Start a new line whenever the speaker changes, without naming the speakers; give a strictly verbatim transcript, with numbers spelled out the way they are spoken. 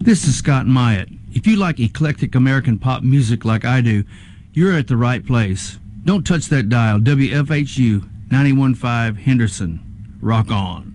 This is Scott Myatt. If you like eclectic American pop music like I do, you're at the right place. Don't touch that dial. W F H U ninety-one point five Henderson. Rock on.